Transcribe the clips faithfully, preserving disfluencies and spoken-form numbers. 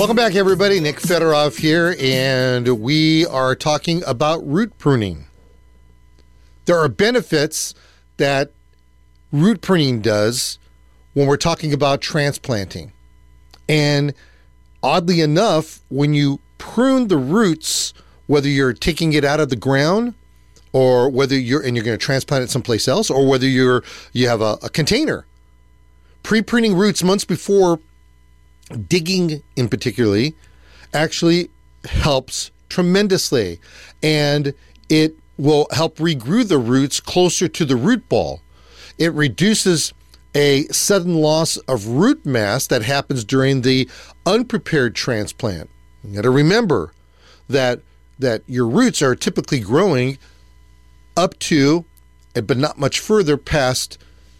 Welcome back, everybody. Nick Fedorov here, and we are talking about root pruning. There are benefits that root pruning does when we're talking about transplanting. And oddly enough, when you prune the roots, whether you're taking it out of the ground or whether you're and you're going to transplant it someplace else, or whether you're you have a, a container, pre-pruning roots months before digging in particularly actually helps tremendously, and it will help regrow the roots closer to the root ball. It reduces a sudden loss of root mass that happens during the unprepared transplant. You got to remember that that your roots are typically growing up to, but not much further past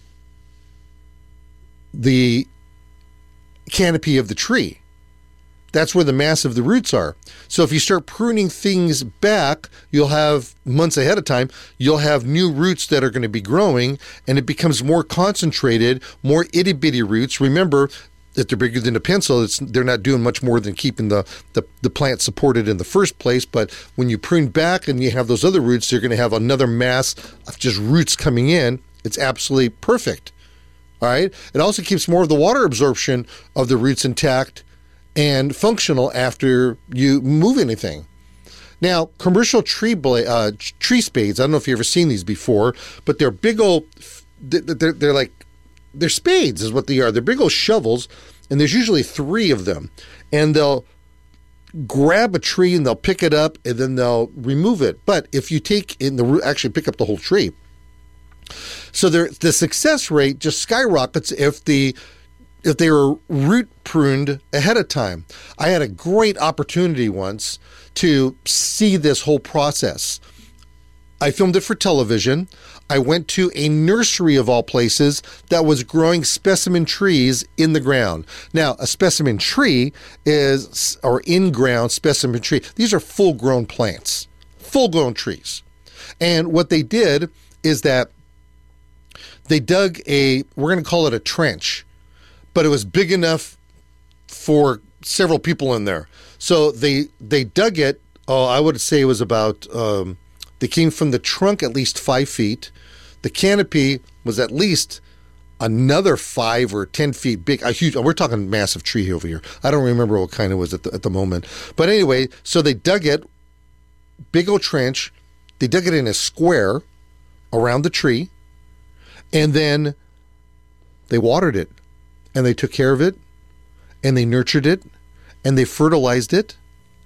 the canopy of the tree. That's where the mass of the roots are. So if you start pruning things back, you'll have months ahead of time, you'll have new roots that are going to be growing, and it becomes more concentrated, more itty bitty roots. Remember that they're bigger than a pencil. It's, they're not doing much more than keeping the, the, the plant supported in the first place. But when you prune back and you have those other roots, you're going to have another mass of just roots coming in. It's absolutely perfect. All right. It also keeps more of the water absorption of the roots intact and functional after you move anything. Now, commercial tree bla- uh, tree spades, I don't know if you've ever seen these before, but they're big old, they're, they're like, they're spades is what they are. They're big old shovels, and there's usually three of them. And they'll grab a tree and they'll pick it up and then they'll remove it. But if you take in the actually pick up the whole tree. So the success rate just skyrockets if the if they were root pruned ahead of time. I had a great opportunity once to see this whole process. I filmed it for television. I went to a nursery of all places that was growing specimen trees in the ground. Now, a specimen tree is, or in-ground specimen tree, these are full-grown plants, full-grown trees. And what they did is that they dug a, we're going to call it a trench, but it was big enough for several people in there. So they they dug it, oh, I would say it was about, um, they came from the trunk at least five feet. The canopy was at least another five or ten feet big. A huge, we're talking massive tree over here. I don't remember what kind it was at the, at the moment. But anyway, so they dug it, big old trench. They dug it in a square around the tree. And then they watered it, and they took care of it, and they nurtured it, and they fertilized it.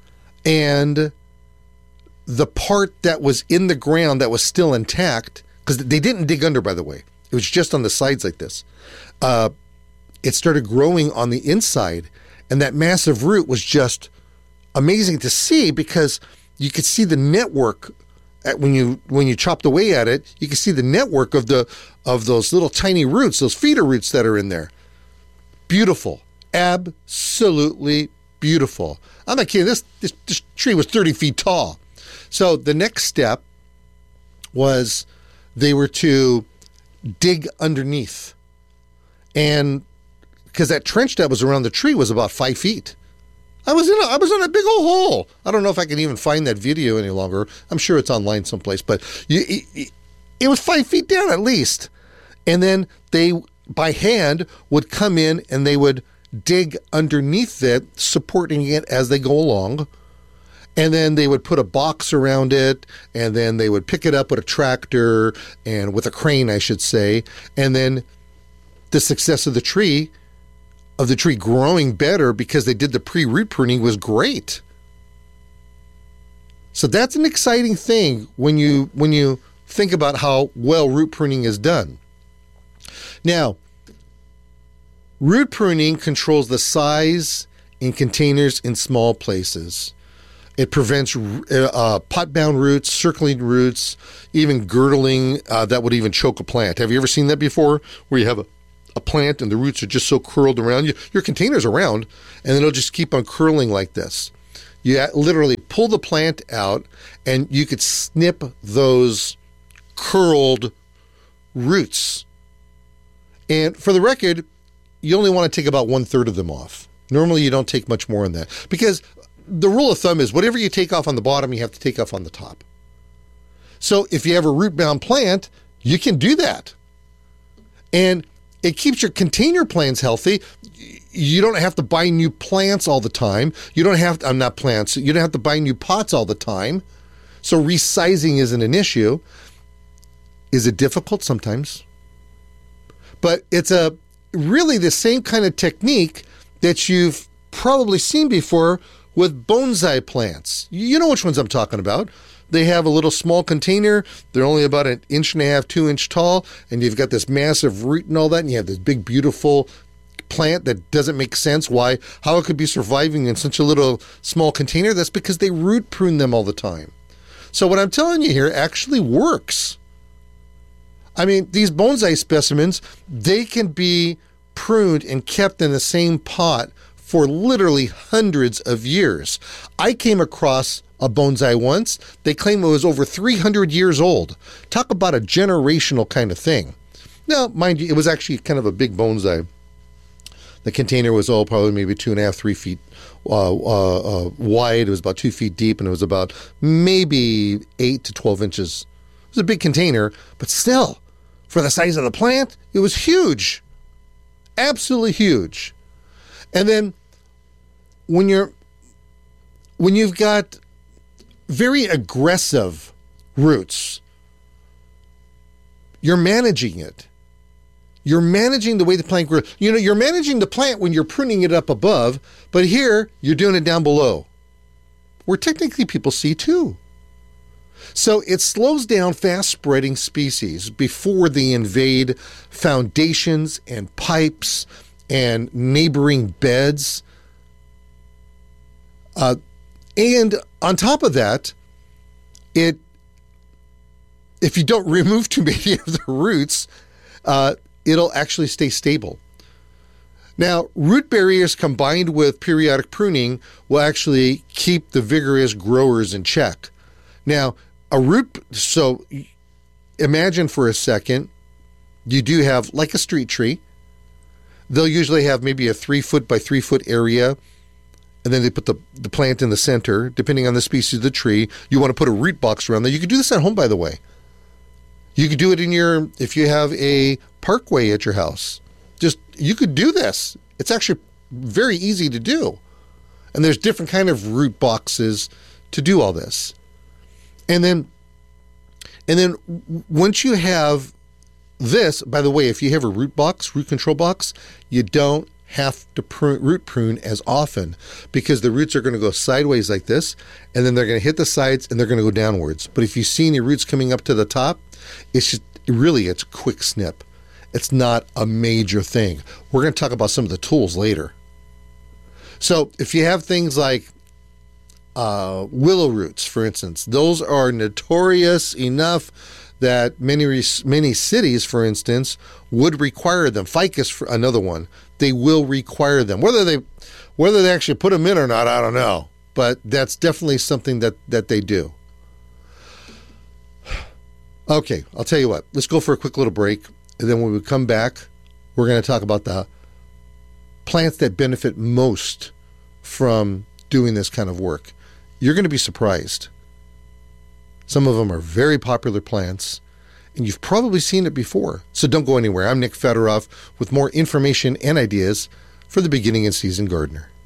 And the part that was in the ground that was still intact, because they didn't dig under, by the way. It was just on the sides like this. Uh, it started growing on the inside, and that massive root was just amazing to see because you could see the network at, when you when you chopped away at it. You could see the network of the of those little tiny roots, those feeder roots that are in there. Beautiful, absolutely beautiful. I'm not kidding. This this, this tree was thirty feet tall. So the next step was they were to dig underneath. And because that trench that was around the tree was about five feet. I was in a, I was in a big old hole. I don't know if I can even find that video any longer. I'm sure it's online someplace, but you, it, it was five feet down at least. And then they, by hand, would come in and they would dig underneath it, supporting it as they go along. And then they would put a box around it, and then they would pick it up with a tractor and with a crane, I should say. And then the success of the tree, of the tree growing better because they did the pre-root pruning, was great. So that's an exciting thing when you when you think about how well root pruning is done. Now, root pruning controls the size in containers in small places. It prevents uh, pot-bound roots, circling roots, even girdling uh, that would even choke a plant. Have you ever seen that before, where you have a, a plant and the roots are just so curled around? You, your container's around, and then it'll just keep on curling like this. You literally pull the plant out, and you could snip those curled roots. And for the record, you only want to take about one-third of them off. Normally, you don't take much more than that because the rule of thumb is whatever you take off on the bottom, you have to take off on the top. So if you have a root-bound plant, you can do that. And it keeps your container plants healthy. You don't have to buy new plants all the time. You don't have to, I'm not plants, you don't have to buy new pots all the time. So resizing isn't an issue. Is it difficult? Sometimes. But it's a really the same kind of technique that you've probably seen before with bonsai plants. You know which ones I'm talking about. They have a little small container. They're only about an inch and a half, two inch tall, and you've got this massive root and all that, and you have this big, beautiful plant that doesn't make sense why, how it could be surviving in such a little small container. That's because they root prune them all the time. So what I'm telling you here actually works. I mean, these bonsai specimens, they can be pruned and kept in the same pot for literally hundreds of years. I came across a bonsai once. They claim it was over three hundred years old. Talk about a generational kind of thing. Now, mind you, it was actually kind of a big bonsai. The container was all probably maybe two and a half, three feet uh, uh, uh, wide. It was about two feet deep, and it was about maybe eight to twelve inches. It was a big container, but still, for the size of the plant, it was huge. Absolutely huge. And then when you're when you've got very aggressive roots, you're managing it. You're managing the way the plant grows. You know, you're managing the plant when you're pruning it up above, but here you're doing it down below, where technically people see too. So it slows down fast-spreading species before they invade foundations and pipes and neighboring beds. Uh, and on top of that, it if you don't remove too many of the roots, uh, it'll actually stay stable. Now, root barriers combined with periodic pruning will actually keep the vigorous growers in check. Now, a root, so imagine for a second, you do have like a street tree. They'll usually have maybe a three foot by three foot area, and then they put the, the plant in the center. Depending on the species of the tree, you want to put a root box around there. You could do this at home, by the way. You could do it in your, if you have a parkway at your house. Just, you could do this. It's actually very easy to do. And there's different kind of root boxes to do all this. And then, and then once you have this, by the way, if you have a root box, root control box, you don't have to prune, root prune as often because the roots are going to go sideways like this, and then they're going to hit the sides and they're going to go downwards. But if you see any roots coming up to the top, it's just really, it's a quick snip. It's not a major thing. We're going to talk about some of the tools later. So if you have things like Uh, willow roots, for instance, those are notorious enough that many many cities, for instance, would require them. Ficus, for another one, they will require them. Whether they whether they actually put them in or not, I don't know. But that's definitely something that that they do. Okay, I'll tell you what. Let's go for a quick little break, and then when we come back, we're going to talk about the plants that benefit most from doing this kind of work. You're going to be surprised. Some of them are very popular plants, and you've probably seen it before. So don't go anywhere. I'm Nick Fedorov with more information and ideas for the beginning and season gardener.